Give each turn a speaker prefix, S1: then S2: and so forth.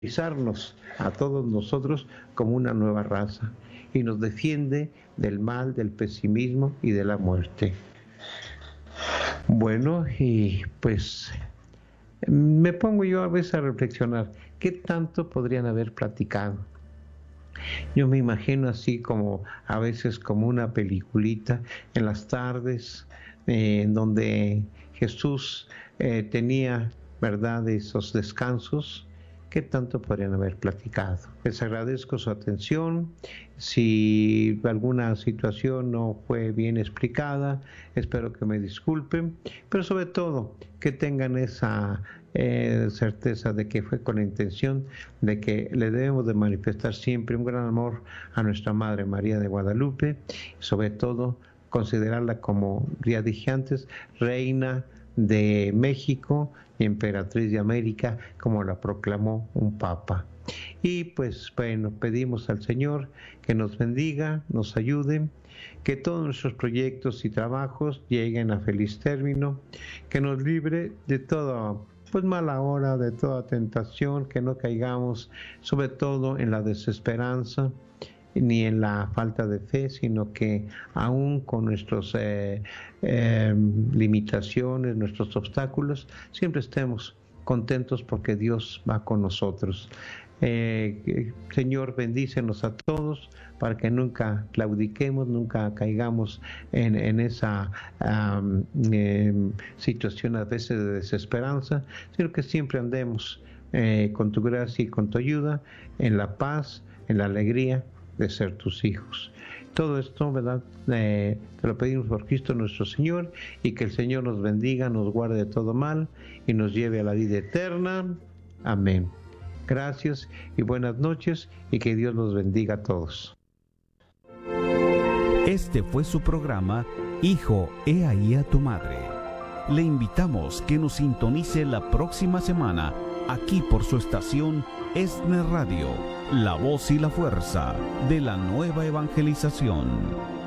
S1: bautizarnos a todos nosotros como una nueva raza y nos defiende del mal, del pesimismo y de la muerte. Bueno, y pues me pongo yo a veces a reflexionar, ¿qué tanto podrían haber platicado? Yo me imagino así como a veces como una peliculita en las tardes, en donde Jesús tenía, ¿verdad?, esos descansos. ¿Qué tanto podrían haber platicado? Les agradezco su atención. Si alguna situación no fue bien explicada, espero que me disculpen, pero sobre todo que tengan esa certeza de que fue con la intención de que le debemos de manifestar siempre un gran amor a nuestra Madre María de Guadalupe, y sobre todo considerarla, como ya dije antes, Reina de México y Emperatriz de América, como la proclamó un papa. Y pues bueno, pedimos al Señor que nos bendiga, nos ayude, que todos nuestros proyectos y trabajos lleguen a feliz término, que nos libre de toda mala hora, de toda tentación, que no caigamos sobre todo en la desesperanza ni en la falta de fe, sino que aún con nuestras limitaciones, nuestros obstáculos, siempre estemos contentos porque Dios va con nosotros. Señor, bendícenos a todos para que nunca claudiquemos, nunca caigamos en esa situación a veces de desesperanza, sino que siempre andemos con tu gracia y con tu ayuda en la paz, en la alegría de ser tus hijos. Todo esto, ¿verdad? Te lo pedimos por Cristo nuestro Señor, y que el Señor nos bendiga, nos guarde de todo mal y nos lleve a la vida eterna. Amén. Gracias y buenas noches, y que Dios nos bendiga a todos.
S2: Este fue su programa Hijo, he ahí a tu madre. Le invitamos que nos sintonice la próxima semana aquí por su estación ESNE Radio, la voz y la fuerza de la nueva evangelización.